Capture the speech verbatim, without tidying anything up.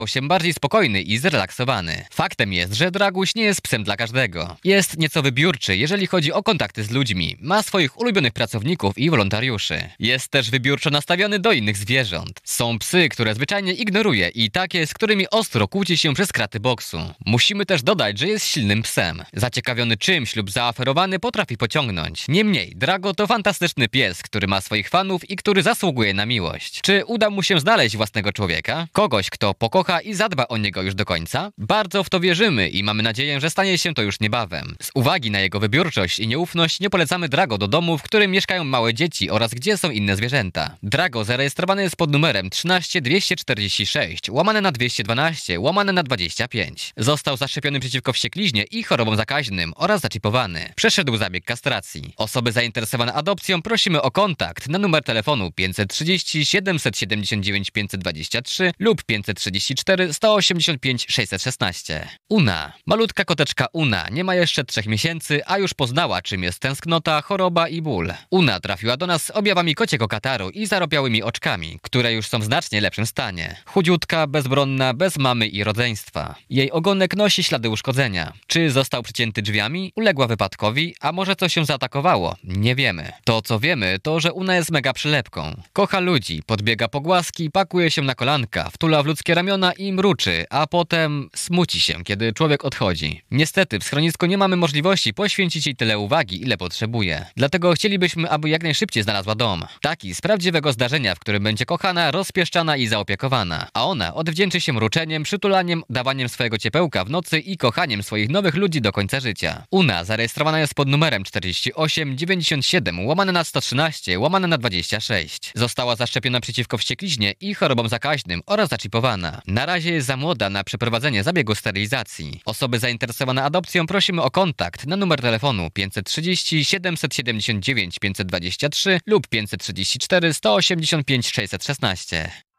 się bardziej spokojny i zrelaksowany. Faktem jest, że Draguś nie jest psem dla każdego. Jest nieco wybiórczy, jeżeli chodzi o kontakty z ludźmi. Ma swoich ulubionych pracowników i wolontariuszy. Jest też wybiórczo nastawiony do innych zwierząt. Są psy, które zwyczajnie ignoruje i takie, z którymi ostro kłóci się przez kraty boksu. Musimy też dodać, że jest silnym psem. Zaciekawiony czymś lub zaaferowany potrafi pociągnąć. Niemniej, Drago to fantastyczny pies, który ma swoich fanów i który zasługuje na miłość. Czy uda mu się znaleźć własnego człowieka? Kogoś, kto pokocha i zadba o niego już do końca? Bardzo w to wierzymy i mamy nadzieję, że stanie się to już niebawem. Z uwagi na jego wybiórczość i nieufność nie polecamy Drago do domu, w którym mieszkają małe dzieci oraz gdzie są inne zwierzęta. Drago zarejestrowany jest pod numerem trzynaście dwieście czterdzieści sześć łamane na dwieście dwanaście łamane na dwadzieścia pięć. Został zaszczepiony przeciwko wściekliźnie i chorobom zakaźnym oraz zaczipowany. Przeszedł zabieg kastracji. Osoby zainteresowane adopcją prosimy o kontakt na numer telefonu pięćset trzydzieści siedemset siedemdziesiąt dziewięć pięćset dwadzieścia trzy lub pięćset trzydzieści cztery sto osiemdziesiąt pięć sześćset szesnaście. Una. Malutka koteczka Una nie ma jeszcze trzech miesięcy, a już poznała, czym jest tęsknota, choroba i ból. Una trafiła do nas z objawami kociego kataru i zarobiałymi oczkami, które już są w znacznie lepszym stanie. Chudziutka, bezbronna, bez mamy i rodzeństwa. Jej ogonek nosi ślady uszkodzenia. Czy został przycięty drzwiami? Uległa wypadkowi? A może coś się zaatakowało? Nie wiemy. To, co wiemy, to, że Una jest mega przylepką. Kocha ludzi, podbiega po głaski, pakuje się na kolanka, wtula w ludzkie ramiona i mruczy, a potem smuci się, kiedy człowiek odchodzi. Niestety w schronisku nie mamy możliwości poświęcić jej tyle uwagi, ile potrzebuje. Dlatego chcielibyśmy, aby jak najszybciej znalazła dom. Taki z prawdziwego zdarzenia, w którym będzie kochana, rozpieszczana i zaopiekowana. A ona odwdzięczy się mruczeniem, przytulaniem, dawaniem swojego ciepełka w nocy i kochaniem swoich nowych ludzi do końca życia. Una zarejestrowana jest pod numerem czterdzieści osiem dziewięćdziesiąt siedem łamane na sto trzynaście łamane na dwadzieścia sześć. Została zaszczepiona przeciwko wściekliźnie i chorobom zakaźnym oraz zaczipowana. Na razie jest za młoda na przeprowadzenie zabiegu sterylizacji. Osoby zainteresowane adopcją prosimy o kontakt na numer telefonu pięćset trzydzieści siedemset siedemdziesiąt dziewięć pięćset dwadzieścia trzy lub pięćset trzydzieści cztery sto osiemdziesiąt pięć sześćset szesnaście.